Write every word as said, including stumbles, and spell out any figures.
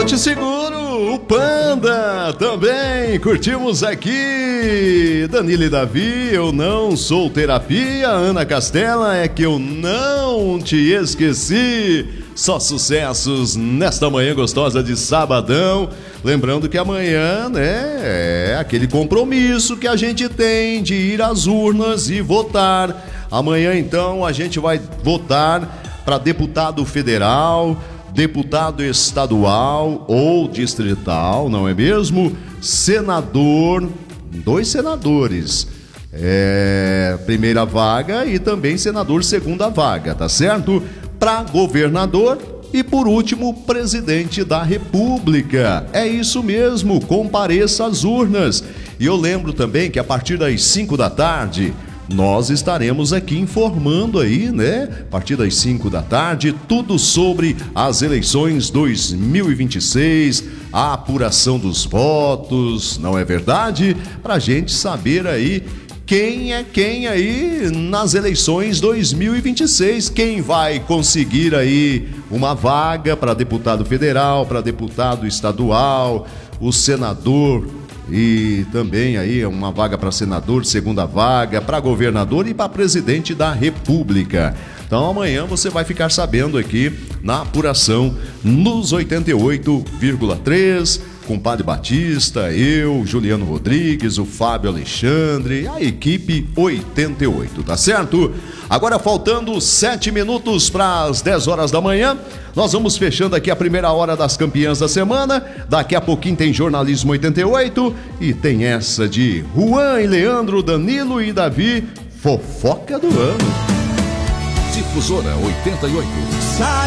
Eu te seguro, o Panda também curtimos aqui. Danilo e Davi, eu não sou terapia. Ana Castela, é que eu não te esqueci. Só sucessos nesta manhã gostosa de sabadão. Lembrando que amanhã, né, é aquele compromisso que a gente tem de ir às urnas e votar. Amanhã, então, a gente vai votar para deputado federal, deputado estadual ou distrital, não é mesmo? Senador, dois senadores, é, primeira vaga e também senador segunda vaga, tá certo? Para governador e por último, presidente da República. É isso mesmo, compareça às urnas. E eu lembro também que a partir das cinco da tarde, nós estaremos aqui informando aí, né? A partir das cinco da tarde, tudo sobre as eleições dois mil e vinte e seis, a apuração dos votos, não é verdade? Pra gente saber aí quem é quem aí nas eleições dois mil e vinte e seis, quem vai conseguir aí uma vaga para deputado federal, para deputado estadual, o senador e também aí uma vaga para senador, segunda vaga, para governador e para presidente da República. Então amanhã você vai ficar sabendo aqui na apuração nos oitenta e oito vírgula três, com o Padre Batista, eu, Juliano Rodrigues, o Fábio Alexandre, a equipe oitenta e oito, tá certo? Agora faltando sete minutos para as dez horas da manhã, nós vamos fechando aqui a primeira hora das campeãs da semana. Daqui a pouquinho tem Jornalismo oitenta e oito e tem essa de Juan e Leandro, Danilo e Davi, fofoca do ano. Difusora oitenta e oito.